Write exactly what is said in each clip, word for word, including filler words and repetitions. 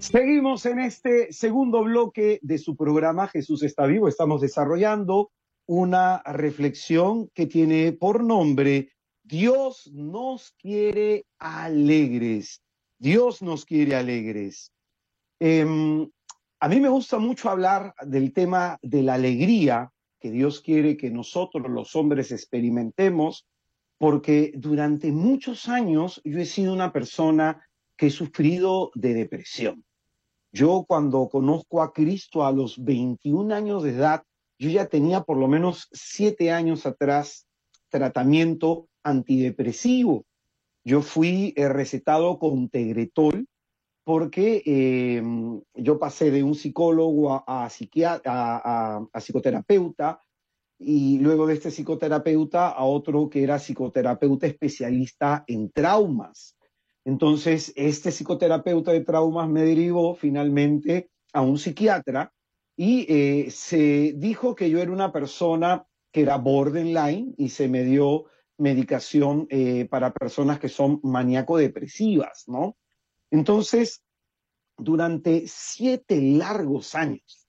Seguimos en este segundo bloque de su programa Jesús está vivo. Estamos desarrollando una reflexión que tiene por nombre Dios nos quiere alegres. Dios nos quiere alegres. Eh, a mí me gusta mucho hablar del tema de la alegría que Dios quiere que nosotros los hombres experimentemos, porque durante muchos años yo he sido una persona que he sufrido de depresión. Yo cuando conozco a Cristo a los veintiún años de edad, yo ya tenía por lo menos siete años atrás tratamiento antidepresivo. Yo fui eh, recetado con Tegretol porque eh, yo pasé de un psicólogo a, a, psiquiatra, a, a, a psicoterapeuta, y luego de este psicoterapeuta a otro que era psicoterapeuta especialista en traumas. Entonces, este psicoterapeuta de traumas me derivó finalmente a un psiquiatra y eh, se dijo que yo era una persona que era borderline y se me dio medicación eh, para personas que son maníaco-depresivas, ¿no? Entonces, durante siete largos años,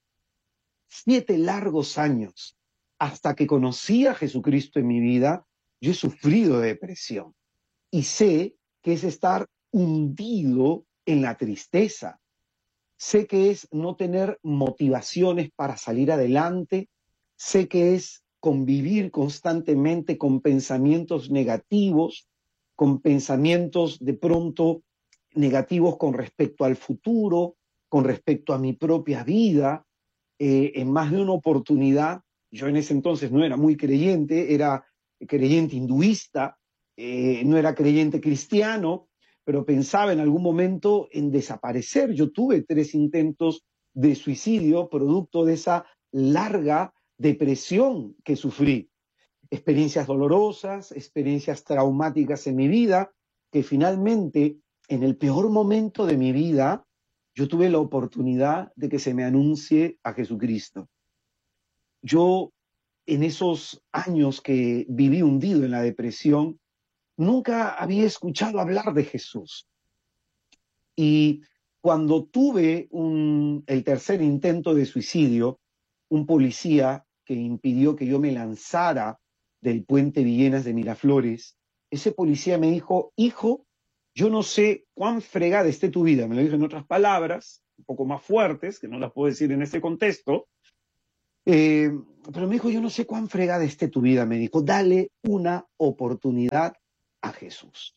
siete largos años, hasta que conocí a Jesucristo en mi vida, yo he sufrido de depresión y sé que es estar hundido en la tristeza. Sé que es no tener motivaciones para salir adelante. Sé que es convivir constantemente con pensamientos negativos, con pensamientos de pronto negativos con respecto al futuro, con respecto a mi propia vida. Eh, en más de una oportunidad, yo en ese entonces no era muy creyente, era creyente hinduista, eh, no era creyente cristiano, pero pensaba en algún momento en desaparecer. Yo tuve tres intentos de suicidio producto de esa larga depresión que sufrí. Experiencias dolorosas, experiencias traumáticas en mi vida, que finalmente, en el peor momento de mi vida, yo tuve la oportunidad de que se me anuncie a Jesucristo. Yo, en esos años que viví hundido en la depresión, nunca había escuchado hablar de Jesús. Y cuando tuve un, el tercer intento de suicidio, un policía que impidió que yo me lanzara del puente Villenas de Miraflores, ese policía me dijo: hijo, yo no sé cuán fregada esté tu vida. Me lo dijo en otras palabras, un poco más fuertes, que no las puedo decir en este contexto, eh, pero me dijo: yo no sé cuán fregada esté tu vida. Me dijo: dale una oportunidad a Jesús.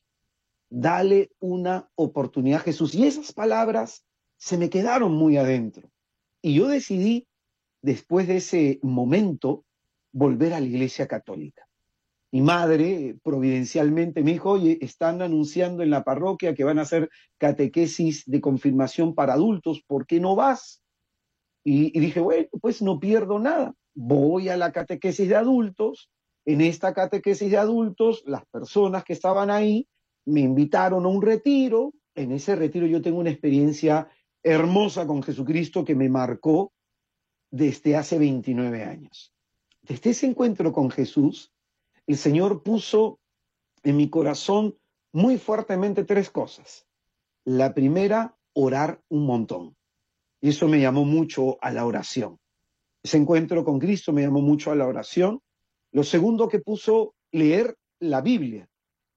Dale una oportunidad a Jesús. Y esas palabras se me quedaron muy adentro. Y yo decidí, después de ese momento, volver a la Iglesia Católica. Mi madre providencialmente me dijo: oye, están anunciando en la parroquia que van a hacer catequesis de confirmación para adultos, ¿por qué no vas? Y, y dije: bueno, pues no pierdo nada. Voy a la catequesis de adultos. En esta catequesis de adultos, las personas que estaban ahí me invitaron a un retiro. En ese retiro yo tengo una experiencia hermosa con Jesucristo que me marcó desde hace veintinueve años. Desde ese encuentro con Jesús, el Señor puso en mi corazón muy fuertemente tres cosas. La primera, orar un montón. Y eso me llamó mucho a la oración. Ese encuentro con Cristo me llamó mucho a la oración. Lo segundo que puso, leer la Biblia.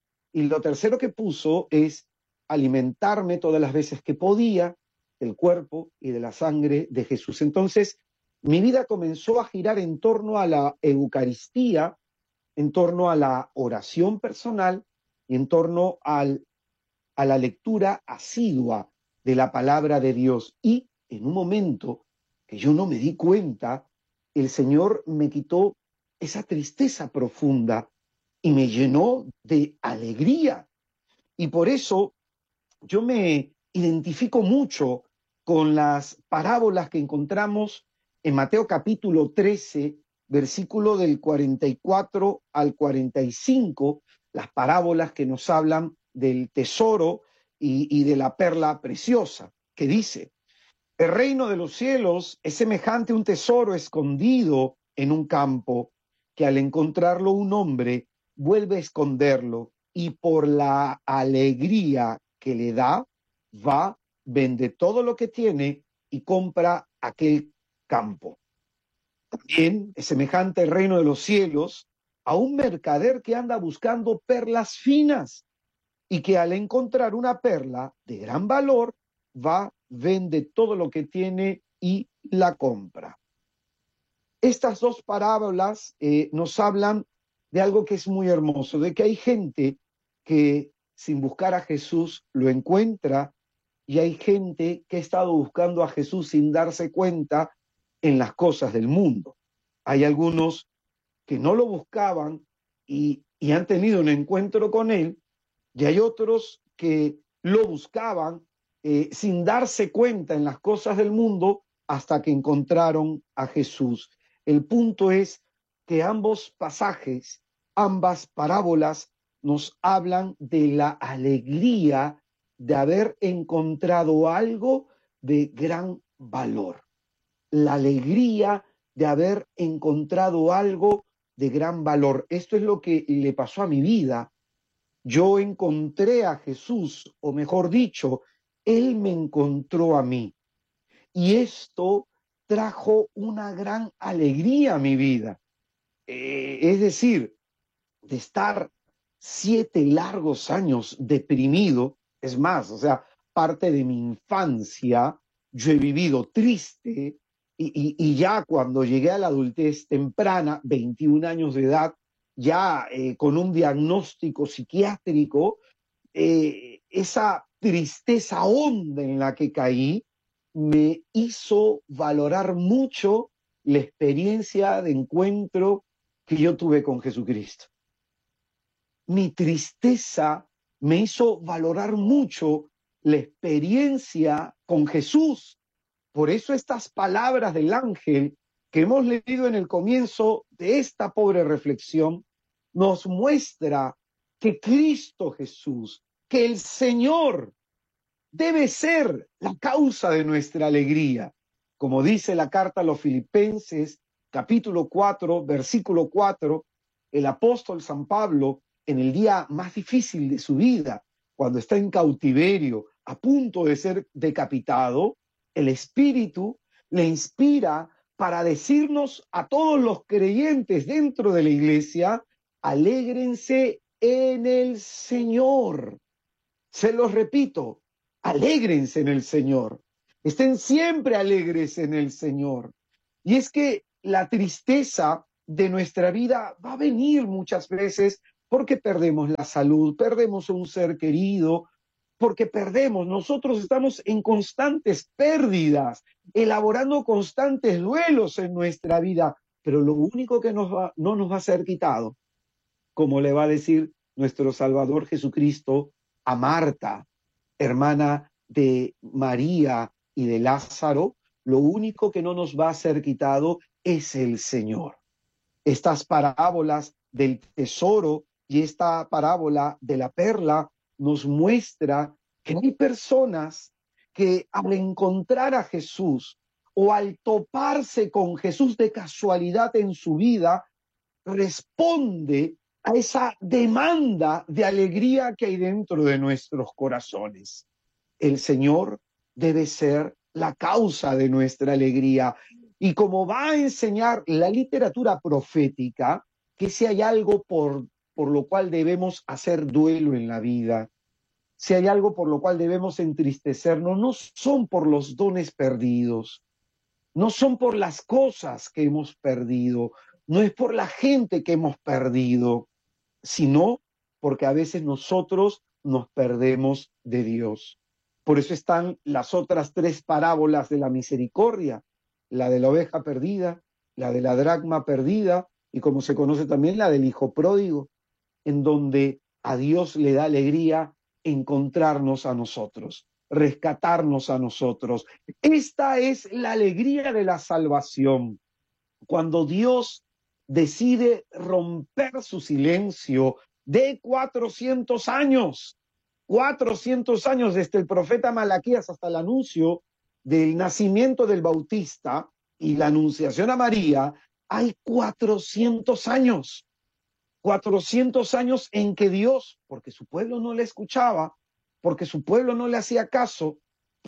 Y lo tercero que puso es alimentarme todas las veces que podía del cuerpo y de la sangre de Jesús. Entonces, mi vida comenzó a girar en torno a la Eucaristía, en torno a la oración personal y en torno al, a la lectura asidua de la palabra de Dios. Y en un momento que yo no me di cuenta, el Señor me quitó esa tristeza profunda y me llenó de alegría. Y por eso yo me identifico mucho con las parábolas que encontramos en Mateo capítulo trece, versículo del cuarenta y cuatro al cuarenta y cinco, las parábolas que nos hablan del tesoro y, y de la perla preciosa, que dice: el reino de los cielos es semejante a un tesoro escondido en un campo, que al encontrarlo un hombre vuelve a esconderlo, y por la alegría que le da, va vende todo lo que tiene y compra aquel campo. También es semejante el reino de los cielos a un mercader que anda buscando perlas finas y que al encontrar una perla de gran valor, va, vende todo lo que tiene y la compra. Estas dos parábolas eh, nos hablan de algo que es muy hermoso, de que hay gente que sin buscar a Jesús lo encuentra y hay gente que ha estado buscando a Jesús sin darse cuenta en las cosas del mundo. Hay algunos que no lo buscaban y, y han tenido un encuentro con él, y hay otros que lo buscaban eh, sin darse cuenta en las cosas del mundo hasta que encontraron a Jesús. El punto es que ambos pasajes, ambas parábolas, nos hablan de la alegría de haber encontrado algo de gran valor. La alegría de haber encontrado algo de gran valor. Esto es lo que le pasó a mi vida. Yo encontré a Jesús, o mejor dicho, Él me encontró a mí. Y esto trajo una gran alegría a mi vida. Eh, es decir, de estar siete largos años deprimido, es más, o sea, parte de mi infancia, yo he vivido triste y, y, y ya cuando llegué a la adultez temprana, veintiún años de edad, ya eh, con un diagnóstico psiquiátrico, eh, esa tristeza honda en la que caí me hizo valorar mucho la experiencia de encuentro que yo tuve con Jesucristo. Mi tristeza me hizo valorar mucho la experiencia con Jesús. Por eso estas palabras del ángel que hemos leído en el comienzo de esta pobre reflexión nos muestra que Cristo Jesús, que el Señor debe ser la causa de nuestra alegría. Como dice la carta a los Filipenses, capítulo cuatro, versículo cuatro, el apóstol San Pablo, en el día más difícil de su vida, cuando está en cautiverio, a punto de ser decapitado, el Espíritu le inspira para decirnos a todos los creyentes dentro de la iglesia, alégrense en el Señor. Se los repito, alégrense en el Señor. Estén siempre alegres en el Señor. Y es que la tristeza de nuestra vida va a venir muchas veces porque perdemos la salud, perdemos a un ser querido, porque perdemos. Nosotros estamos en constantes pérdidas, elaborando constantes duelos en nuestra vida, pero lo único que nos va, no nos va a ser quitado, como le va a decir nuestro Salvador Jesucristo a Marta, hermana de María y de Lázaro, lo único que no nos va a ser quitado es el Señor. Estas parábolas del tesoro y esta parábola de la perla nos muestra que hay personas que al encontrar a Jesús o al toparse con Jesús de casualidad en su vida, responde a esa demanda de alegría que hay dentro de nuestros corazones. El Señor debe ser la causa de nuestra alegría. Y como va a enseñar la literatura profética, que si hay algo por, por lo cual debemos hacer duelo en la vida, si hay algo por lo cual debemos entristecernos, no son por los dones perdidos, no son por las cosas que hemos perdido, no es por la gente que hemos perdido, sino porque a veces nosotros nos perdemos de Dios. Por eso están las otras tres parábolas de la misericordia, la de la oveja perdida, la de la dracma perdida y como se conoce también la del hijo pródigo, en donde a Dios le da alegría encontrarnos a nosotros, rescatarnos a nosotros. Esta es la alegría de la salvación. Cuando Dios decide romper su silencio de cuatrocientos años, cuatrocientos años desde el profeta Malaquías hasta el anuncio del nacimiento del Bautista y la anunciación a María, hay cuatrocientos años, cuatrocientos años en que Dios, porque su pueblo no le escuchaba, porque su pueblo no le hacía caso,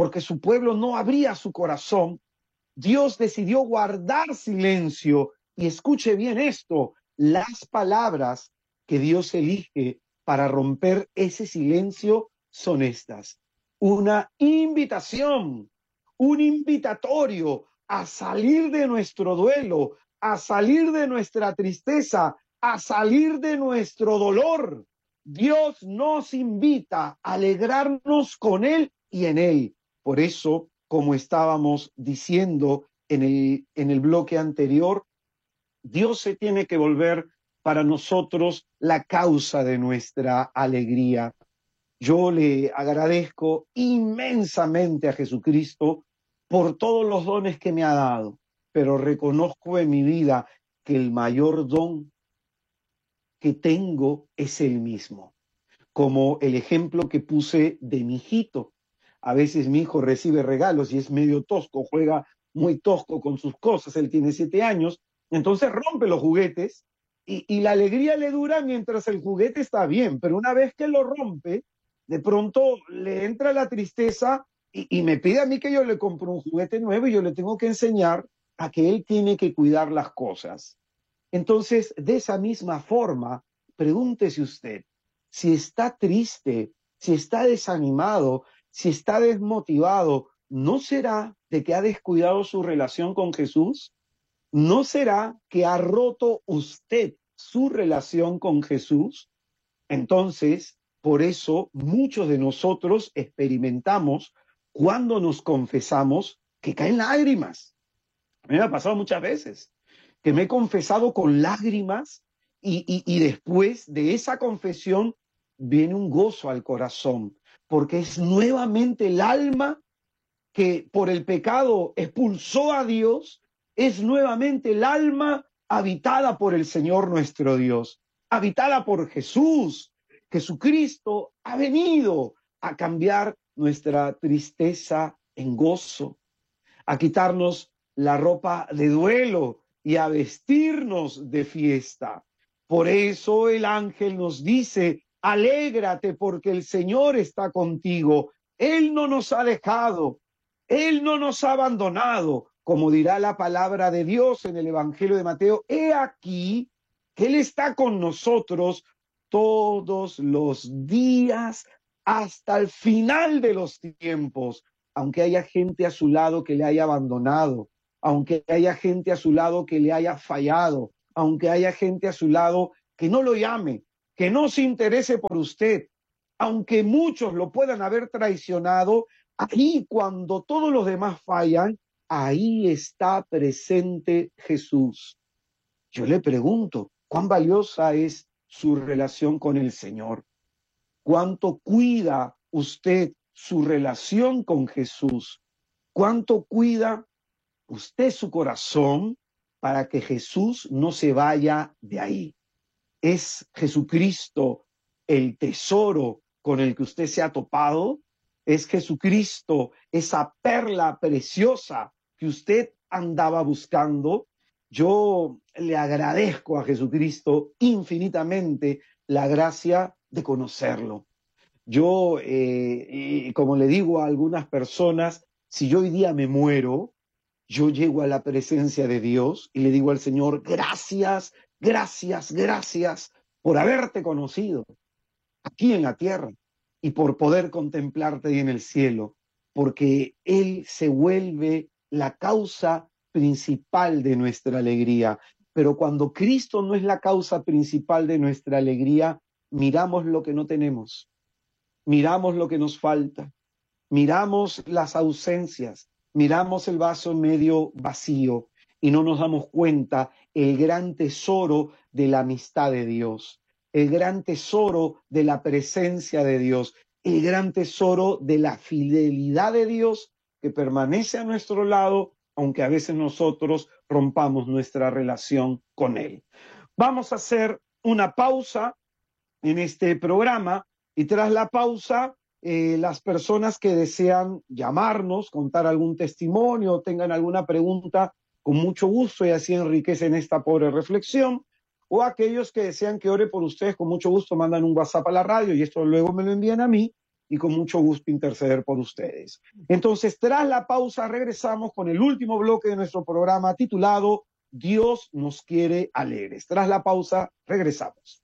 porque su pueblo no abría su corazón, Dios decidió guardar silencio. Y escuche bien esto, las palabras que Dios elige para romper ese silencio son estas: una invitación, un invitatorio a salir de nuestro duelo, a salir de nuestra tristeza, a salir de nuestro dolor. Dios nos invita a alegrarnos con Él y en Él. Por eso, como estábamos diciendo en el, en el bloque anterior, Dios se tiene que volver para nosotros la causa de nuestra alegría. Yo le agradezco inmensamente a Jesucristo por todos los dones que me ha dado, pero reconozco en mi vida que el mayor don que tengo es Él mismo, como el ejemplo que puse de mi hijito. A veces mi hijo recibe regalos y es medio tosco, juega muy tosco con sus cosas, él tiene siete años, entonces rompe los juguetes y, y la alegría le dura mientras el juguete está bien, pero una vez que lo rompe, de pronto le entra la tristeza y, y me pide a mí que yo le compre un juguete nuevo y yo le tengo que enseñar a que él tiene que cuidar las cosas. Entonces, de esa misma forma, pregúntese usted, si está triste, si está desanimado, si está desmotivado, ¿no será de que ha descuidado su relación con Jesús? ¿No será que ha roto usted su relación con Jesús? Entonces, por eso muchos de nosotros experimentamos cuando nos confesamos que caen lágrimas. A mí me ha pasado muchas veces que me he confesado con lágrimas y, y, y después de esa confesión viene un gozo al corazón, porque es nuevamente el alma que por el pecado expulsó a Dios, es nuevamente el alma habitada por el Señor nuestro Dios, habitada por Jesús. Jesucristo ha venido a cambiar nuestra tristeza en gozo, a quitarnos la ropa de duelo y a vestirnos de fiesta. Por eso el ángel nos dice: alégrate porque el Señor está contigo. Él no nos ha dejado, Él no nos ha abandonado, como dirá la palabra de Dios en el Evangelio de Mateo. He aquí que Él está con nosotros todos los días hasta el final de los tiempos. Aunque haya gente a su lado que le haya abandonado, aunque haya gente a su lado que le haya fallado, aunque haya gente a su lado que no lo llame, que no se interese por usted, aunque muchos lo puedan haber traicionado, ahí cuando todos los demás fallan, ahí está presente Jesús. Yo le pregunto, ¿cuán valiosa es su relación con el Señor? ¿Cuánto cuida usted su relación con Jesús? ¿Cuánto cuida usted su corazón para que Jesús no se vaya de ahí? ¿Es Jesucristo el tesoro con el que usted se ha topado? ¿Es Jesucristo esa perla preciosa que usted andaba buscando? Yo le agradezco a Jesucristo infinitamente la gracia de conocerlo. Yo, eh, eh, como le digo a algunas personas, si yo hoy día me muero, yo llego a la presencia de Dios y le digo al Señor: gracias, gracias, gracias por haberte conocido aquí en la tierra y por poder contemplarte ahí en el cielo, porque Él se vuelve la causa principal de nuestra alegría. Pero cuando Cristo no es la causa principal de nuestra alegría, miramos lo que no tenemos, miramos lo que nos falta, miramos las ausencias, miramos el vaso medio vacío y no nos damos cuenta el gran tesoro de la amistad de Dios, el gran tesoro de la presencia de Dios, el gran tesoro de la fidelidad de Dios que permanece a nuestro lado, aunque a veces nosotros rompamos nuestra relación con Él. Vamos a hacer una pausa en este programa y tras la pausa, eh, las personas que desean llamarnos, contar algún testimonio, tengan alguna pregunta, con mucho gusto, y así enriquecen esta pobre reflexión, o aquellos que desean que ore por ustedes, con mucho gusto mandan un WhatsApp a la radio y esto luego me lo envían a mí y con mucho gusto interceder por ustedes. Entonces, tras la pausa, regresamos con el último bloque de nuestro programa titulado Dios nos quiere alegres. Tras la pausa, regresamos.